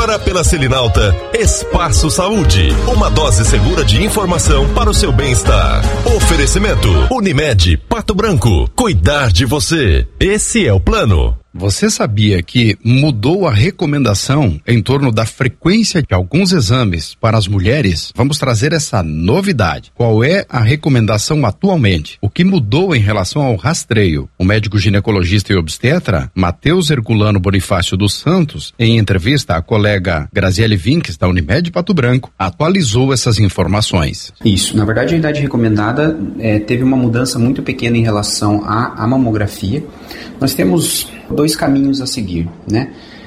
Agora pela Selinalta, Espaço Saúde. Uma dose segura de informação para o seu bem-estar. Oferecimento Unimed Pato Branco. Cuidar de você. Esse é o plano. Você sabia que mudou a recomendação em torno da frequência de alguns exames para as mulheres? Vamos trazer essa novidade. Qual é a recomendação atualmente? O que mudou em relação ao rastreio? O médico ginecologista e obstetra, Matheus Herculano Bonifácio dos Santos, em entrevista à colega Graziele Vinques, da Unimed Pato Branco, atualizou essas informações. Isso. Na verdade, a idade recomendada teve uma mudança muito pequena em relação à mamografia. Nós temos dois caminhos a seguir, né?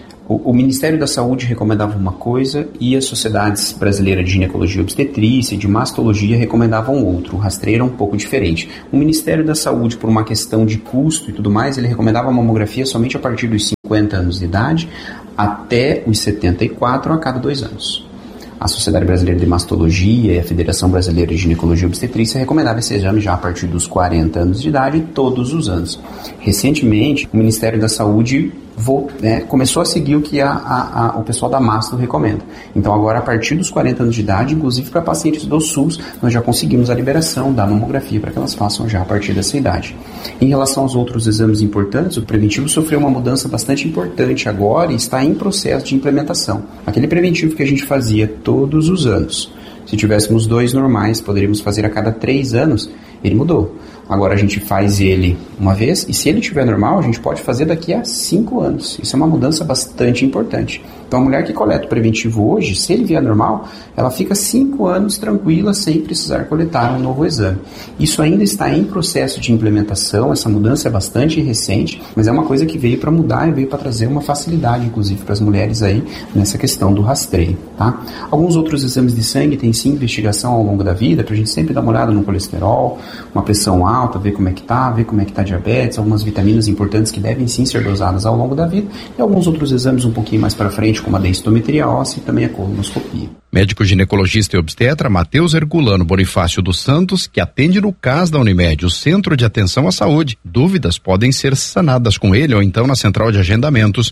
O Ministério da Saúde recomendava uma coisa e as sociedades brasileiras de ginecologia e obstetrícia e de mastologia recomendavam outro. O rastreio era um pouco diferente. O Ministério da Saúde, por uma questão de custo e tudo mais, ele recomendava a mamografia somente a partir dos 50 anos de idade até os 74 a cada 2 anos. A Sociedade Brasileira de Mastologia e a Federação Brasileira de Ginecologia e Obstetrícia recomendavam esse exame já a partir dos 40 anos de idade todos os anos. Recentemente, o Ministério da Saúde começou a seguir o que o pessoal da Mastro recomenda. Então agora, a partir dos 40 anos de idade, inclusive para pacientes do SUS, nós já conseguimos a liberação da mamografia para que elas façam já a partir dessa idade. Em relação aos outros exames importantes, o preventivo sofreu uma mudança bastante importante agora e está em processo de implementação. Aquele preventivo que a gente fazia todos os anos, se tivéssemos 2 normais, poderíamos fazer a cada 3 anos, ele mudou. Agora a gente faz ele uma vez e se ele estiver normal, a gente pode fazer daqui a 5 anos. Isso é uma mudança bastante importante. Então a mulher que coleta o preventivo hoje, se ele vier normal, ela fica 5 anos tranquila sem precisar coletar um novo exame. Isso ainda está em processo de implementação, essa mudança é bastante recente, mas é uma coisa que veio para mudar e veio para trazer uma facilidade, inclusive, para as mulheres aí nessa questão do rastreio, tá? Alguns outros exames de sangue têm sim investigação ao longo da vida, para a gente sempre dar uma olhada no colesterol, uma pressão alta, ver como é que tá a diabetes, algumas vitaminas importantes que devem sim ser dosadas ao longo da vida e alguns outros exames um pouquinho mais para frente, como a densitometria óssea e também a colonoscopia. Médico ginecologista e obstetra Matheus Herculano Bonifácio dos Santos, que atende no CAS da Unimed, o Centro de Atenção à Saúde. Dúvidas podem ser sanadas com ele ou então na central de agendamentos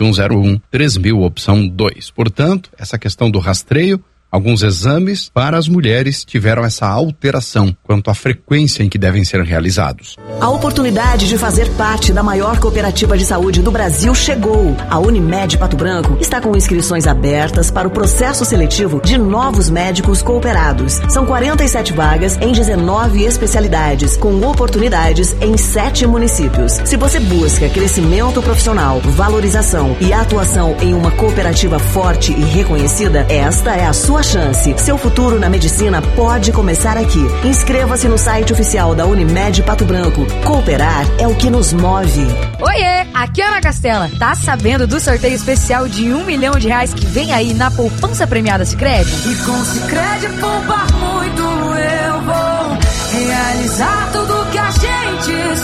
2101-3000, opção 2. Portanto, essa questão do rastreio, alguns exames para as mulheres tiveram essa alteração quanto à frequência em que devem ser realizados. A oportunidade de fazer parte da maior cooperativa de saúde do Brasil chegou. A Unimed Pato Branco está com inscrições abertas para o processo seletivo de novos médicos cooperados. São 47 vagas em 19 especialidades, com oportunidades em 7 municípios. Se você busca crescimento profissional, valorização e atuação em uma cooperativa forte e reconhecida, esta é a sua chance. Seu futuro na medicina pode começar aqui. Inscreva-se no site oficial da Unimed Pato Branco. Cooperar é o que nos move. Oiê, aqui é Ana Castela. Tá sabendo do sorteio especial de R$1 milhão que vem aí na poupança premiada Sicredi? E com Sicredi poupar muito eu vou realizar tudo que a gente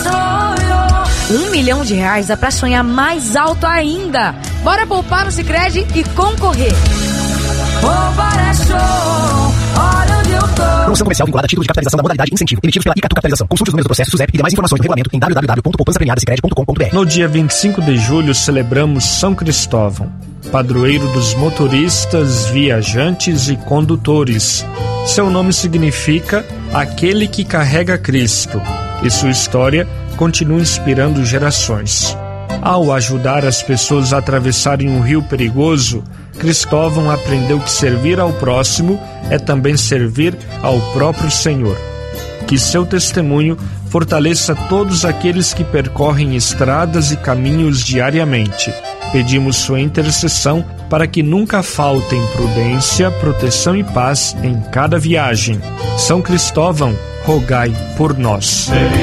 sonhou. R$1 milhão dá pra sonhar mais alto ainda. Bora poupar no Sicredi e concorrer. Poupar é show, olha onde eu tô. Promoção comercial vinculada a título de capitalização da modalidade incentivo, emitidos pela Icatu Capitalização. Consulte os números do processo SUSEP e demais informações do regulamento em www.poupançapremiadasicredi.com.br. No dia 25 de julho celebramos São Cristóvão, padroeiro dos motoristas, viajantes e condutores. Seu nome significa aquele que carrega Cristo, e sua história continua inspirando gerações. Ao ajudar as pessoas a atravessarem um rio perigoso, Cristóvão aprendeu que servir ao próximo é também servir ao próprio Senhor. Que seu testemunho fortaleça todos aqueles que percorrem estradas e caminhos diariamente. Pedimos sua intercessão para que nunca faltem prudência, proteção e paz em cada viagem. São Cristóvão, rogai por nós.